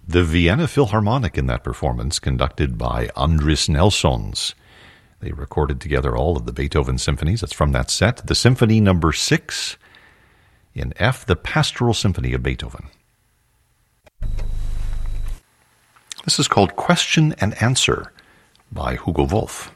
The Vienna Philharmonic in that performance, conducted by Andris Nelsons. They recorded together all of the Beethoven symphonies. That's from that set. The Symphony Number 6 in F, the Pastoral Symphony of Beethoven. This is called Question and Answer by Hugo Wolf.